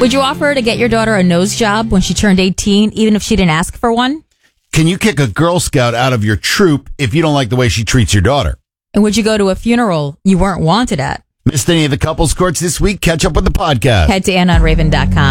Would you offer her to get your daughter a nose job when she turned 18, even if she didn't ask for one? Can you kick a Girl Scout out of your troop if you don't like the way she treats your daughter? And would you go to a funeral you weren't wanted at? Missed any of the couples courts this week? Catch up with the podcast. Head to AnnOnRaven.com.